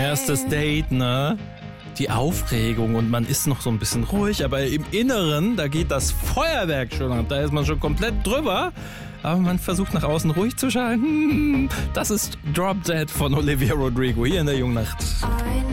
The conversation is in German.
erstes Date, ne? Die Aufregung und man ist noch so ein bisschen ruhig, aber im Inneren, da geht das Feuerwerk schon ab. Da ist man schon komplett drüber. Aber man versucht nach außen ruhig zu schalten. Das ist Drop Dead von Olivia Rodrigo hier in der Jungnacht.